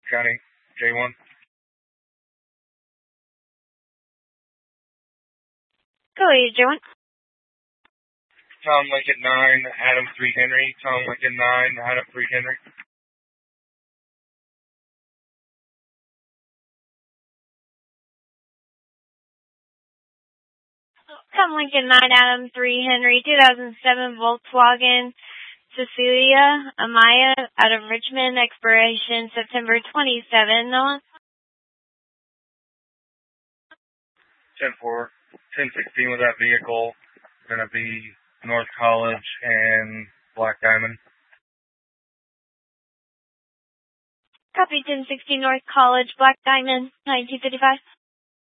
County, J1. Go ahead, J1. Tom Lincoln 9, Adam 3 Henry. Tom Lincoln 9, Adam 3 Henry. Tom Lincoln 9, Adam 3 Henry, 2007 Volkswagen Cecilia Amaya out of Richmond, expiration September 27. Noah? 10-4, 10-16 with that vehicle. Going to be North College and Black Diamond. Copy 1060 North College, Black Diamond, 1955.